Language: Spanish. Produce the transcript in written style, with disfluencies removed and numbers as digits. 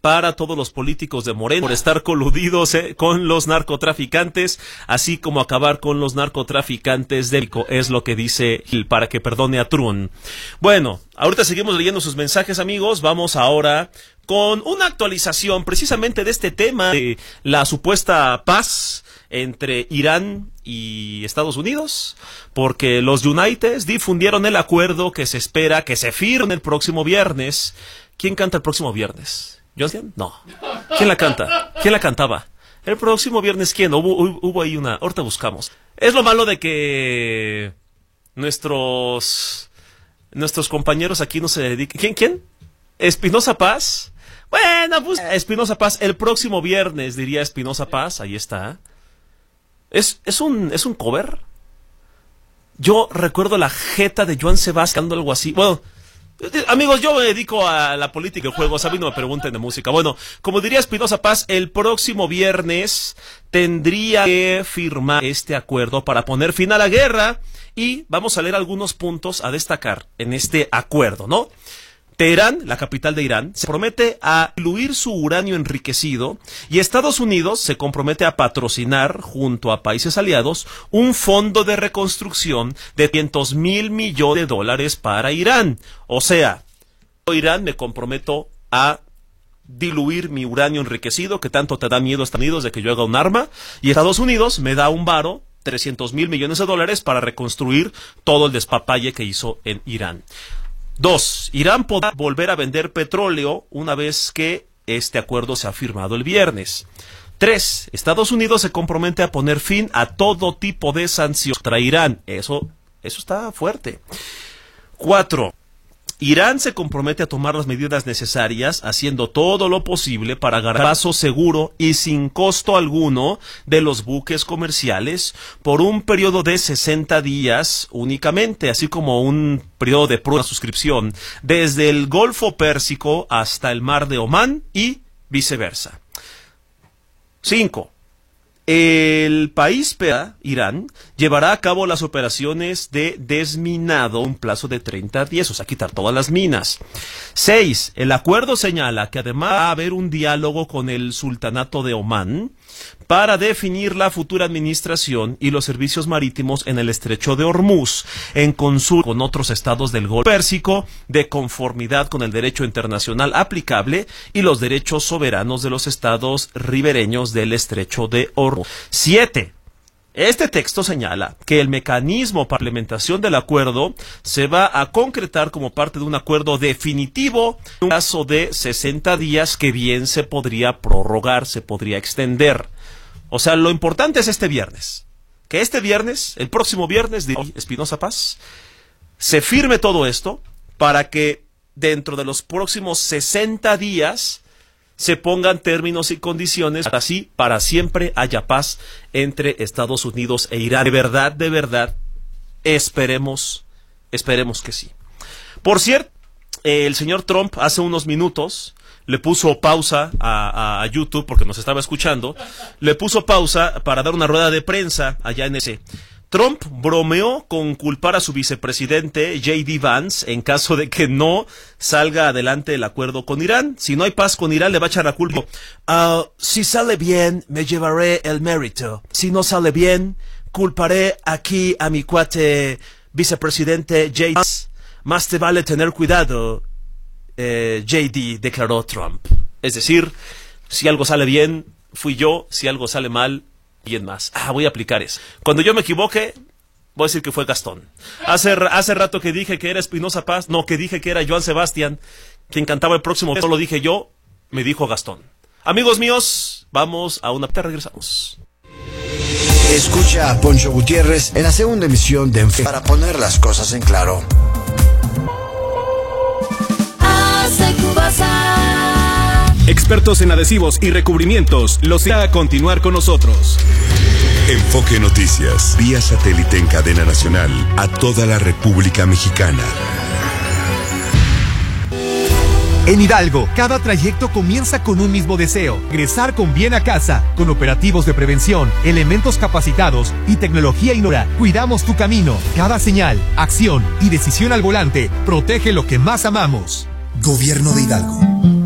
para todos los políticos de Morena por estar coludidos con los narcotraficantes, así como acabar con los narcotraficantes de México, es lo que dice Gil, para que perdone a Trump. Bueno, ahorita seguimos leyendo sus mensajes, amigos. Vamos ahora con una actualización precisamente de este tema de la supuesta paz entre Irán y Estados Unidos, porque los United difundieron el acuerdo que se espera que se firme el próximo viernes. ¿Quién canta el próximo viernes? ¿Johnson? No. ¿Quién la canta? ¿Quién la cantaba? El próximo viernes, ¿quién? Hubo ahí una... Ahorita buscamos. Es lo malo de que nuestros compañeros aquí no se dedican... ¿Quién? ¿Espinosa Paz? Bueno, pues Espinosa Paz, el próximo viernes, diría Espinosa Paz, ahí está. ¿Es un cover? Yo recuerdo la jeta de Joan Sebastián, algo así. Bueno, amigos, yo me dedico a la política y juegos, a mí no me pregunten de música. Bueno, como diría Espinosa Paz, el próximo viernes tendría que firmar este acuerdo para poner fin a la guerra, y vamos a leer algunos puntos a destacar en este acuerdo, ¿no? Teherán, la capital de Irán, se compromete a diluir su uranio enriquecido, y Estados Unidos se compromete a patrocinar, junto a países aliados, un fondo de reconstrucción de $500,000 millones para Irán. O sea, Irán, me comprometo a diluir mi uranio enriquecido, que tanto te da miedo a Estados Unidos de que yo haga un arma, y Estados Unidos me da un varo, $300,000 millones para reconstruir todo el despapalle que hizo en Irán. 2. Irán podrá volver a vender petróleo una vez que este acuerdo sea firmado el viernes. 3. Estados Unidos se compromete a poner fin a todo tipo de sanciones contra Irán. Eso está fuerte. 4. Irán se compromete a tomar las medidas necesarias, haciendo todo lo posible para agarrar paso seguro y sin costo alguno de los buques comerciales por un periodo de 60 días únicamente, así como un periodo de prueba de suscripción desde el Golfo Pérsico hasta el Mar de Omán y viceversa. 5. El país Irán llevará a cabo las operaciones de desminado un plazo de 30 días, o sea, quitar todas las minas. 6. El acuerdo señala que además va a haber un diálogo con el Sultanato de Omán para definir la futura administración y los servicios marítimos en el estrecho de Hormuz, en consulta con otros estados del Golfo Pérsico, de conformidad con el derecho internacional aplicable y los derechos soberanos de los estados ribereños del estrecho de Hormuz. 7. Este texto señala que el mecanismo para la implementación del acuerdo se va a concretar como parte de un acuerdo definitivo en un plazo de 60 días que bien se podría prorrogar, se podría extender. O sea, lo importante es este viernes. Que este viernes, el próximo viernes, de Espinosa Paz, se firme todo esto para que dentro de los próximos 60 días se pongan términos y condiciones para así para siempre haya paz entre Estados Unidos e Irán. De verdad, esperemos que sí. Por cierto, el señor Trump hace unos minutos le puso pausa a YouTube porque nos estaba escuchando, le puso pausa para dar una rueda de prensa allá en ese. Trump bromeó con culpar a su vicepresidente J.D. Vance en caso de que no salga adelante el acuerdo con Irán. Si no hay paz con Irán, le va a echar la culpa. Si sale bien, me llevaré el mérito. Si no sale bien, culparé aquí a mi cuate vicepresidente J.D. Vance. Más te vale tener cuidado, J.D., declaró Trump. Es decir, si algo sale bien, fui yo. Si algo sale mal, ¿quién más? Voy a aplicar eso. Cuando yo me equivoque, voy a decir que fue Gastón. Hace rato que dije que era Espinosa Paz, no, que dije que era Joan Sebastián, quien cantaba el próximo. Eso lo dije yo, me dijo Gastón. Amigos míos, vamos a una... regresamos. Escucha a Poncho Gutiérrez en la segunda emisión de Enfe para poner las cosas en claro. Expertos en adhesivos y recubrimientos los irá a continuar con nosotros. Enfoque Noticias, vía satélite en cadena nacional a toda la República Mexicana. En Hidalgo, cada trayecto comienza con un mismo deseo: regresar con bien a casa, con operativos de prevención, elementos capacitados y tecnología innovadora. Cuidamos tu camino. Cada señal, acción y decisión al volante protege lo que más amamos. Gobierno de Hidalgo.